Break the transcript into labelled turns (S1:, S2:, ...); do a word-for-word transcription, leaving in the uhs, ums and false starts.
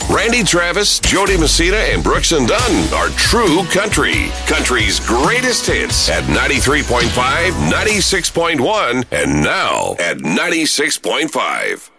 S1: Randy Travis, Jody Messina, and Brooks and Dunn are True Country. Country's greatest hits at ninety-three point five, ninety-six point one, and now at ninety-six point five.